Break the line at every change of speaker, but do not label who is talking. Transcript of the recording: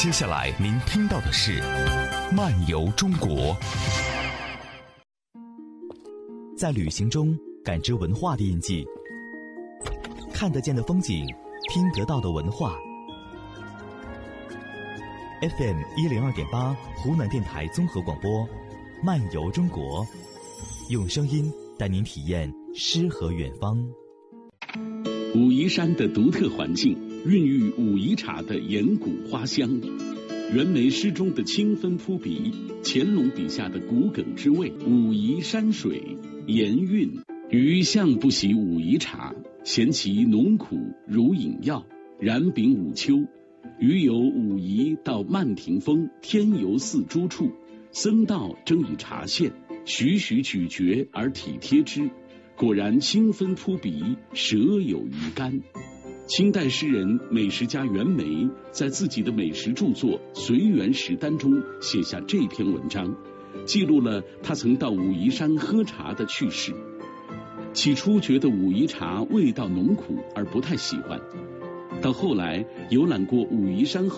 接下来您听到的是漫游中国。
在旅行中感知文化的印记，看得见的风景，听得到的文化。FM 102.8湖南电台综合广播，漫游中国，用声音带您体验诗和远方。
武夷山的独特环境孕育武夷茶的岩谷花香，袁枚诗中的清芬扑鼻，乾隆笔下的骨梗之味，武夷山水盐韵。余向不喜武夷茶，嫌其浓苦如饮药，然秉武秋。余由武夷到曼亭峰、天游寺诸处，僧道正以茶现，徐徐咀嚼而体贴之，果然清芬扑鼻，舌有余甘。清代诗人、美食家袁枚在自己的美食著作《随园食单》中写下这篇文章，记录了他曾到武夷山喝茶的趣事。起初觉得武夷茶味道浓苦而不太喜欢，到后来游览过武夷山后